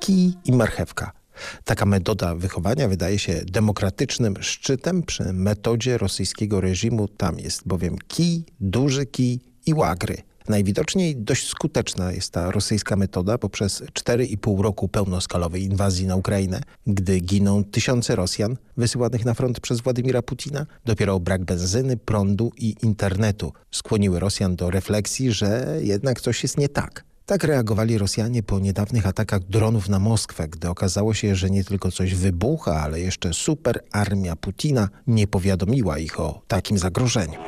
kij i marchewka. Taka metoda wychowania wydaje się demokratycznym szczytem przy metodzie rosyjskiego reżimu. Tam jest bowiem kij, duży kij i łagry. Najwidoczniej dość skuteczna jest ta rosyjska metoda, bo przez 4,5 roku pełnoskalowej inwazji na Ukrainę, gdy giną tysiące Rosjan wysyłanych na front przez Władimira Putina, dopiero brak benzyny, prądu i internetu skłoniły Rosjan do refleksji, że jednak coś jest nie tak. Tak reagowali Rosjanie po niedawnych atakach dronów na Moskwę, gdy okazało się, że nie tylko coś wybucha, ale jeszcze super armia Putina nie powiadomiła ich o takim zagrożeniu.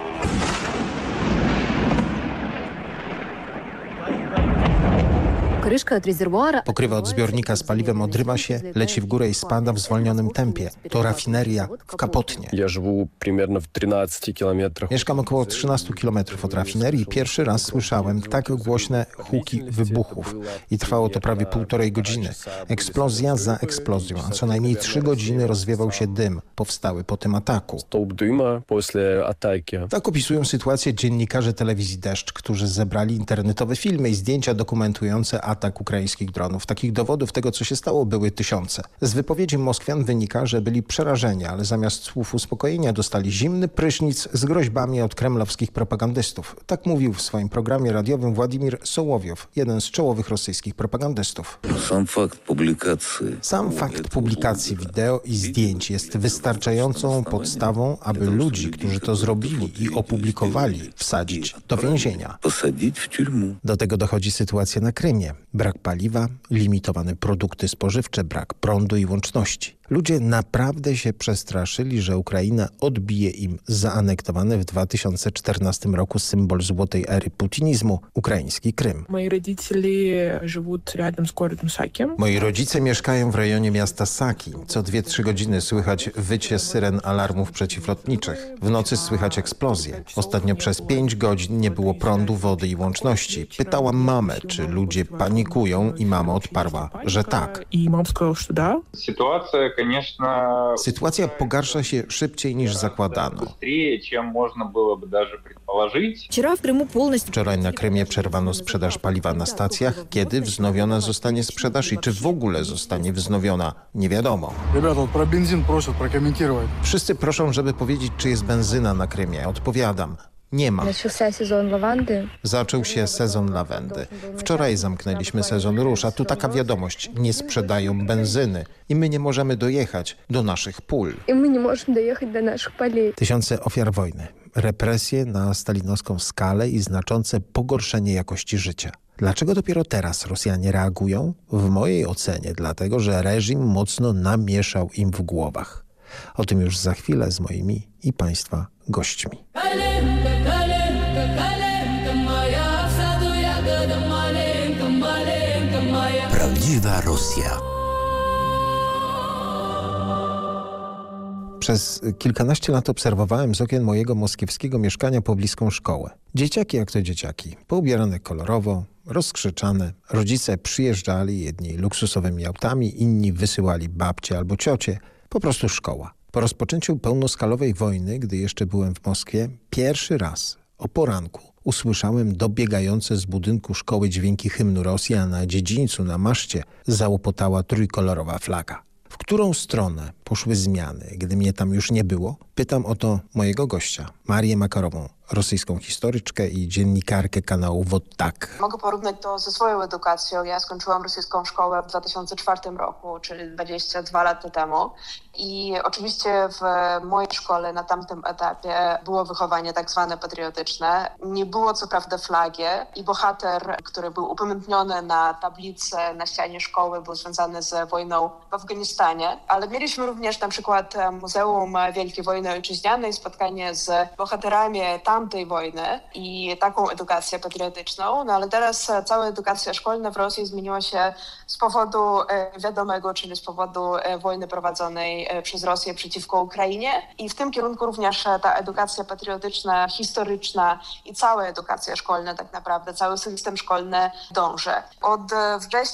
Pokrywa od zbiornika z paliwem odrywa się, leci w górę i spada w zwolnionym tempie. To rafineria w Kapotnie. Mieszkam około 13 kilometrów od rafinerii. Pierwszy raz słyszałem tak głośne huki wybuchów. I trwało to prawie 1,5 godziny. Eksplozja za eksplozją, a co najmniej 3 godziny rozwiewał się dym powstały po tym ataku. Tak opisują sytuację dziennikarze telewizji Deszcz, którzy zebrali internetowe filmy i zdjęcia dokumentujące atak ukraińskich dronów. Takich dowodów tego, co się stało, były tysiące. Z wypowiedzi Moskwian wynika, że byli przerażeni, ale zamiast słów uspokojenia dostali zimny prysznic z groźbami od kremlowskich propagandystów. Tak mówił w swoim programie radiowym Władimir Sołowiow, jeden z czołowych rosyjskich propagandystów. Sam fakt publikacji wideo i zdjęć jest wystarczającą podstawą, aby ludzi, którzy to zrobili i opublikowali, wsadzić do więzienia. Do tego dochodzi sytuacja na Krymie. Brak paliwa, limitowane produkty spożywcze, brak prądu i łączności. Ludzie naprawdę się przestraszyli, że Ukraina odbije im zaanektowany w 2014 roku symbol złotej ery putinizmu – ukraiński Krym. Moi rodzice mieszkają w rejonie miasta Saki. Co 2-3 godziny słychać wycie syren alarmów przeciwlotniczych. W nocy słychać eksplozje. Ostatnio przez 5 godzin nie było prądu, wody i łączności. Pytałam mamę, czy ludzie panikują i mama odparła, że tak. Sytuacja pogarsza się szybciej niż zakładano. Wczoraj na Krymie przerwano sprzedaż paliwa na stacjach. Kiedy wznowiona zostanie sprzedaż i czy w ogóle zostanie wznowiona, nie wiadomo. Wszyscy proszą, żeby powiedzieć, czy jest benzyna na Krymie. Odpowiadam. Nie ma. Zaczął się sezon lawendy. Wczoraj zamknęliśmy sezon róż, a tu taka wiadomość. Nie sprzedają benzyny i my nie możemy dojechać do naszych pól. Tysiące ofiar wojny, represje na stalinowską skalę i znaczące pogorszenie jakości życia. Dlaczego dopiero teraz Rosjanie reagują? W mojej ocenie dlatego, że reżim mocno namieszał im w głowach. O tym już za chwilę z moimi i Państwa gośćmi. Prawdziwa Rosja. Przez kilkanaście lat obserwowałem z okien mojego moskiewskiego mieszkania pobliską szkołę. Dzieciaki jak to dzieciaki, poubierane kolorowo, rozkrzyczane. Rodzice przyjeżdżali, jedni luksusowymi autami, inni wysyłali babcie albo ciocie. Po prostu szkoła. Po rozpoczęciu pełnoskalowej wojny, gdy jeszcze byłem w Moskwie, pierwszy raz o poranku usłyszałem dobiegające z budynku szkoły dźwięki hymnu Rosji, a na dziedzińcu, na maszcie załopotała trójkolorowa flaga. W którą stronę poszły zmiany, gdy mnie tam już nie było? Pytam o to mojego gościa, Marię Makarową, rosyjską historyczkę i dziennikarkę kanału WOT Tak. Mogę porównać to ze swoją edukacją. Ja skończyłam rosyjską szkołę w 2004 roku, czyli 22 lata temu. I oczywiście w mojej szkole na tamtym etapie było wychowanie tak zwane patriotyczne. Nie było co prawda flagi i bohater, który był upamiętniony na tablicy na ścianie szkoły, był związany z wojną w Afganistanie. Ale mieliśmy również na przykład Muzeum Wielkiej Wojny Ojczyźnianej, spotkanie z bohaterami tamtej wojny i taką edukację patriotyczną. No ale teraz cała edukacja szkolna w Rosji zmieniła się z powodu wiadomego, czyli z powodu wojny prowadzonej przez Rosję przeciwko Ukrainie. I w tym kierunku również ta edukacja patriotyczna, historyczna i cała edukacja szkolna tak naprawdę, cały system szkolny dąży. Od września